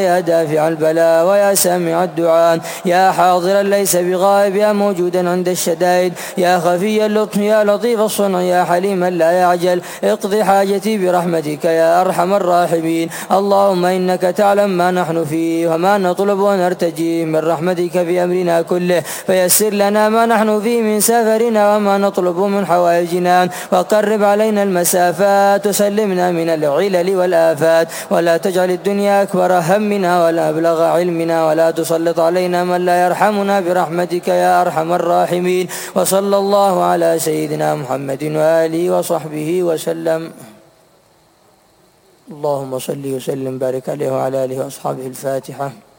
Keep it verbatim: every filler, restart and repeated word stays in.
يا دافع البلاء ويا سامع الدعاء، يا حاضرا ليس بغائب، يا موجودا عند الشدائد، يا خفي اللطف، يا لطيف الصنع، يا حليما لا يعجل، اقض حاجتي برحمتك يا أرحم الراحمين. اللهم إنك تعلم ما نحن فيه وما نطلب ونرتجيه من رحمتك في أمرنا كله، فيسر لنا ما نحن فيه من سفرنا وما نطلب من حوائجنا، وقرب علينا المسافات، وسلمنا من العلل والآفات، ولا تجعل الدنيا أكبر همنا ولا أبلغ علمنا، ولا تسلط علينا من لا يرحمنا برحمتك يا أرحم الراحمين. وصلى الله على سيدنا محمد وآله وصحبه وسلم. اللهم صل وسلم بارك عليه وعلى آله وأصحابه. الفاتحة.